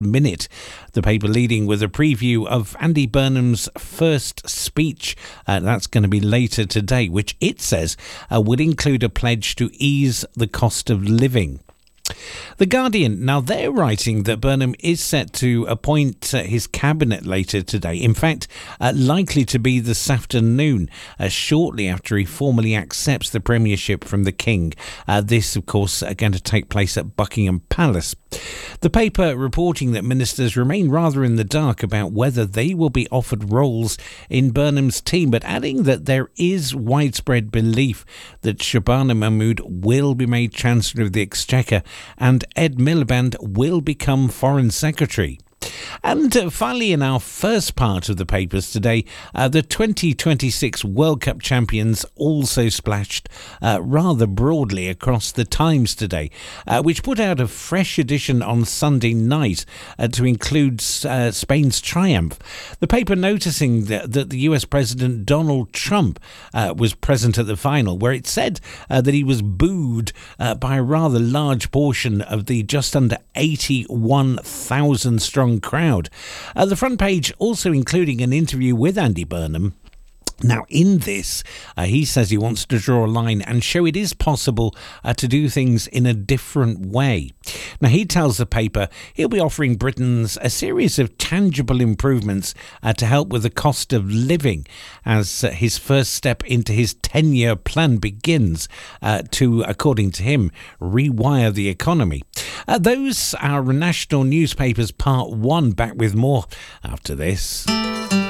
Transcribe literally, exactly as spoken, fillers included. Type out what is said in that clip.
Minute. The paper leading with a preview of Andy Burnham's first speech. Uh, that's going to be later today, which it says uh, would include a pledge to ease the cost of living. The Guardian, now they're writing that Burnham is set to appoint uh, his cabinet later today. In fact, uh, likely to be this afternoon, uh, shortly after he formally accepts the premiership from the King. Uh, this, of course, uh, going to take place at Buckingham Palace. The paper reporting that ministers remain rather in the dark about whether they will be offered roles in Burnham's team, but adding that there is widespread belief that Shabana Mahmood will be made Chancellor of the Exchequer and Ed Miliband will become Foreign Secretary. And uh, finally, in our first part of the papers today, uh, the twenty twenty-six World Cup champions also splashed uh, rather broadly across the Times today, uh, which put out a fresh edition on Sunday night uh, to include uh, Spain's triumph. The paper noticing that, that the U S President Donald Trump uh, was present at the final, where it said uh, that he was booed uh, by a rather large portion of the just under eighty-one thousand strong crowd. Uh, the front page also including an interview with Andy Burnham. Now, in this, uh, he says he wants to draw a line and show it is possible uh, to do things in a different way. Now, he tells the paper he'll be offering Britons a series of tangible improvements uh, to help with the cost of living as uh, his first step into his ten-year plan begins uh, to, according to him, rewire the economy. Uh, those are National Newspapers Part one. Back with more after this.